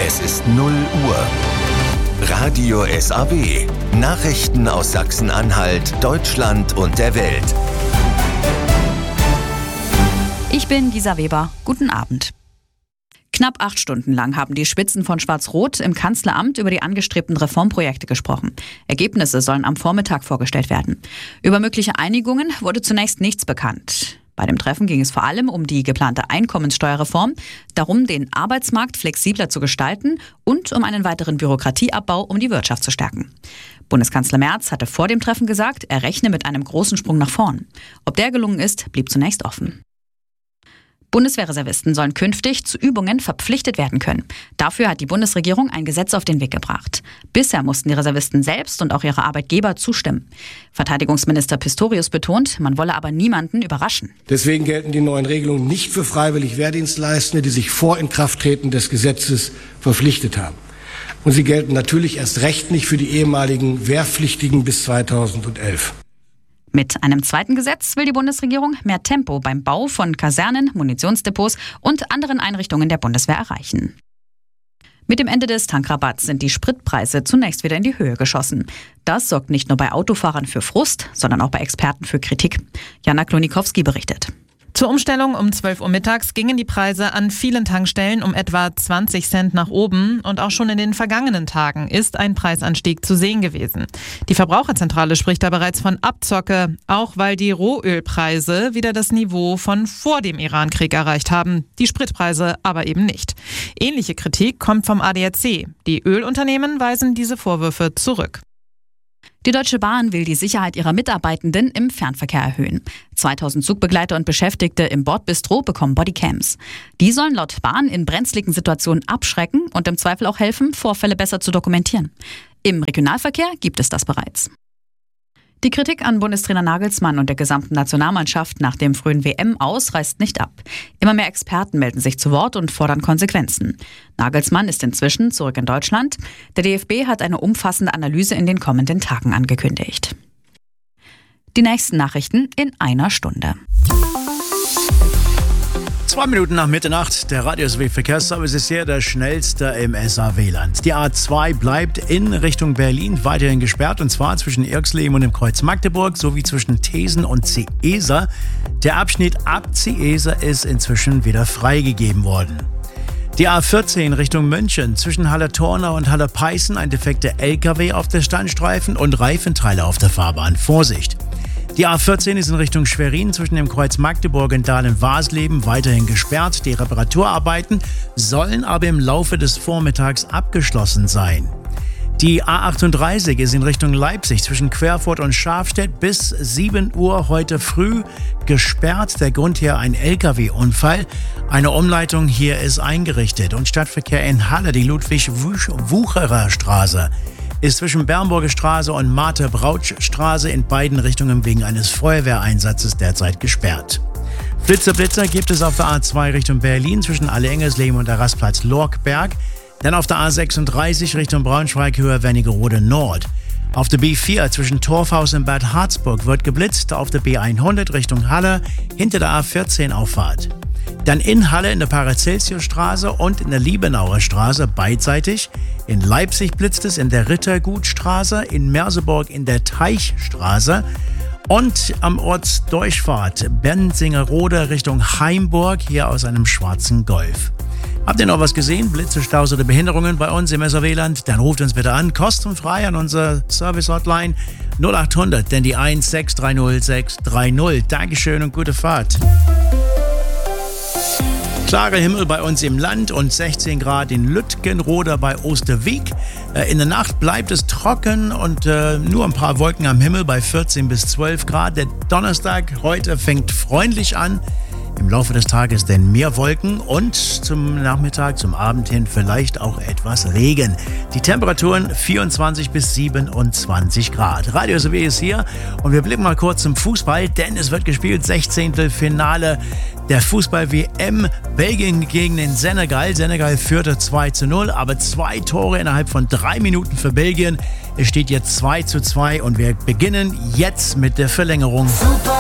Es ist 0 Uhr. Radio SAW. Nachrichten aus Sachsen-Anhalt, Deutschland und der Welt. Ich bin Gisa Weber. Guten Abend. Knapp 8 Stunden lang haben die Spitzen von Schwarz-Rot im Kanzleramt über die angestrebten Reformprojekte gesprochen. Ergebnisse sollen am Vormittag vorgestellt werden. Über mögliche Einigungen wurde zunächst nichts bekannt. Bei dem Treffen ging es vor allem um die geplante Einkommenssteuerreform, darum, den Arbeitsmarkt flexibler zu gestalten und um einen weiteren Bürokratieabbau, um die Wirtschaft zu stärken. Bundeskanzler Merz hatte vor dem Treffen gesagt, er rechne mit einem großen Sprung nach vorn. Ob der gelungen ist, blieb zunächst offen. Bundeswehrreservisten sollen künftig zu Übungen verpflichtet werden können. Dafür hat die Bundesregierung ein Gesetz auf den Weg gebracht. Bisher mussten die Reservisten selbst und auch ihre Arbeitgeber zustimmen. Verteidigungsminister Pistorius betont, man wolle aber niemanden überraschen. Deswegen gelten die neuen Regelungen nicht für freiwillig Wehrdienstleistende, die sich vor Inkrafttreten des Gesetzes verpflichtet haben. Und sie gelten natürlich erst recht nicht für die ehemaligen Wehrpflichtigen bis 2011. Mit einem zweiten Gesetz will die Bundesregierung mehr Tempo beim Bau von Kasernen, Munitionsdepots und anderen Einrichtungen der Bundeswehr erreichen. Mit dem Ende des Tankrabatts sind die Spritpreise zunächst wieder in die Höhe geschossen. Das sorgt nicht nur bei Autofahrern für Frust, sondern auch bei Experten für Kritik. Jana Klonikowski berichtet. Zur Umstellung um 12 Uhr mittags gingen die Preise an vielen Tankstellen um etwa 20 Cent nach oben und auch schon in den vergangenen Tagen ist ein Preisanstieg zu sehen gewesen. Die Verbraucherzentrale spricht da bereits von Abzocke, auch weil die Rohölpreise wieder das Niveau von vor dem Irankrieg erreicht haben, die Spritpreise aber eben nicht. Ähnliche Kritik kommt vom ADAC. Die Ölunternehmen weisen diese Vorwürfe zurück. Die Deutsche Bahn will die Sicherheit ihrer Mitarbeitenden im Fernverkehr erhöhen. 2000 Zugbegleiter und Beschäftigte im Bordbistro bekommen Bodycams. Die sollen laut Bahn in brenzligen Situationen abschrecken und im Zweifel auch helfen, Vorfälle besser zu dokumentieren. Im Regionalverkehr gibt es das bereits. Die Kritik an Bundestrainer Nagelsmann und der gesamten Nationalmannschaft nach dem frühen WM-Aus reißt nicht ab. Immer mehr Experten melden sich zu Wort und fordern Konsequenzen. Nagelsmann ist inzwischen zurück in Deutschland. Der DFB hat eine umfassende Analyse in den kommenden Tagen angekündigt. Die nächsten Nachrichten in einer Stunde. 2 Minuten nach Mitternacht, der Radio SAW Verkehrsservice ist hier der schnellste im SAW-Land. Die A2 bleibt in Richtung Berlin weiterhin gesperrt, und zwar zwischen Irxleben und dem Kreuz Magdeburg sowie zwischen Thesen und Ciesa. Der Abschnitt ab Ciesa ist inzwischen wieder freigegeben worden. Die A14 Richtung München zwischen Halle-Tornau und Halle-Peißen ein defekter LKW auf der Standstreifen und Reifenteile auf der Fahrbahn. Vorsicht! Die A14 ist in Richtung Schwerin zwischen dem Kreuz Magdeburg und Dahlem-Warsleben weiterhin gesperrt. Die Reparaturarbeiten sollen aber im Laufe des Vormittags abgeschlossen sein. Die A38 ist in Richtung Leipzig zwischen Querfurt und Schafstedt bis 7 Uhr heute früh gesperrt. Der Grund hier ein LKW-Unfall. Eine Umleitung hier ist eingerichtet. Und Stadtverkehr in Halle, die Ludwig-Wucherer Straße, ist zwischen Bernburger Straße und Marthe-Brautsch-Straße in beiden Richtungen wegen eines Feuerwehreinsatzes derzeit gesperrt. Blitzer gibt es auf der A2 Richtung Berlin zwischen Alle-Engersleben und der Rastplatz Lorkberg. Dann auf der A36 Richtung Braunschweig-Höhe Wernigerode Nord. Auf der B4 zwischen Torfhaus und Bad Harzburg wird geblitzt. Auf der B100 Richtung Halle hinter der A14-Auffahrt. Dann in Halle in der Paracelsiusstraße und in der Liebenauer Straße beidseitig. In Leipzig blitzt es in der Rittergutstraße, in Merseburg in der Teichstraße und am Ortsdurchfahrt Benzingerode Richtung Heimburg, hier aus einem schwarzen Golf. Habt ihr noch was gesehen? Blitze, Staus oder Behinderungen bei uns im SAW-Land? Dann ruft uns bitte an, kostenfrei an unsere Service-Hotline 0800, denn die 1630630. Dankeschön und gute Fahrt. Klarer Himmel bei uns im Land und 16 Grad in Lütgenroda bei Osterwieck. In der Nacht bleibt es trocken und nur ein paar Wolken am Himmel bei 14 bis 12 Grad. Der Donnerstag heute fängt freundlich an. Im Laufe des Tages denn mehr Wolken und zum Nachmittag, zum Abend hin vielleicht auch etwas Regen. Die Temperaturen 24 bis 27 Grad. Radio SAW ist hier und wir blicken mal kurz zum Fußball, denn es wird gespielt 16. Finale der Fußball-WM. Belgien gegen den Senegal. Senegal führte 2:0, aber 2 Tore innerhalb von 3 Minuten für Belgien. Es steht jetzt 2:2 und wir beginnen jetzt mit der Verlängerung. Super